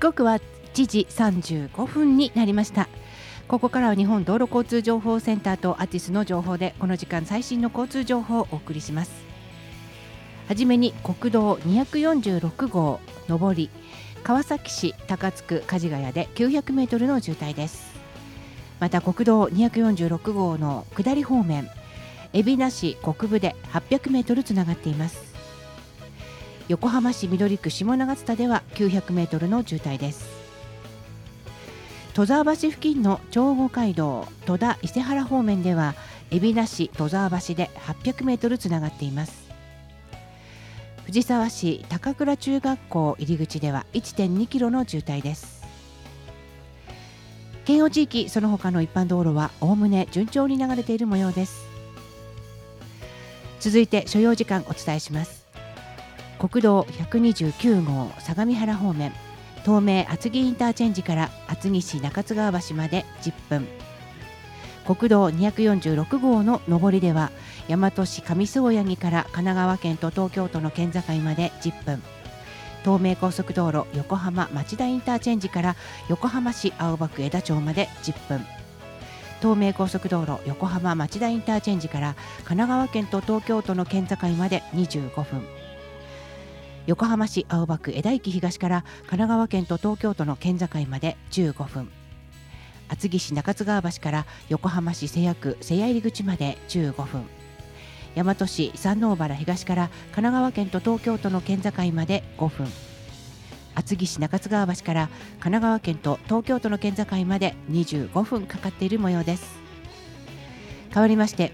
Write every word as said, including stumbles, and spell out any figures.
刻はいちじさんじゅうごふんになりました。ここからは日本道路交通情報センターとアティスの情報でこの時間最新の交通情報をお送りします。はじめに国道にひゃくよんじゅうろくごう上り川崎市高津区梶ヶ谷できゅうひゃくメートルの渋滞です。また国道にひゃくよんじゅうろくごうの下り方面海老名市国分ではっぴゃくメートルつながっています。横浜市緑区下長津田ではきゅうひゃくメートルの渋滞です。戸沢橋付近の長後街道戸田伊勢原方面では海老名市戸沢橋ではっぴゃくメートルつながっています。藤沢市高倉中学校入り口では いってんにキロの渋滞です。県央地域その他の一般道路はおおむね順調に流れている模様です。続いて所要時間お伝えします。国道ひゃくにじゅうきゅうごう相模原方面東名厚木インターチェンジから厚木市中津川橋までじゅっぷん、国道にひゃくよんじゅうろくごうの上りでは大和市上総八木から神奈川県と東京都の県境までじゅっぷん、東名高速道路横浜町田インターチェンジから横浜市青葉区枝町までじゅっぷん、東名高速道路横浜町田インターチェンジから神奈川県と東京都の県境までにじゅうごふん、横浜市青葉区枝駅東から神奈川県と東京都の県境までじゅうごふん、厚木市中津川橋から横浜市瀬谷区瀬谷入口までじゅうごふん、大和市山王原東から神奈川県と東京都の県境までごふん、厚木市中津川橋から神奈川県と東京都の県境までにじゅうごふんかかっている模様です。変わりまして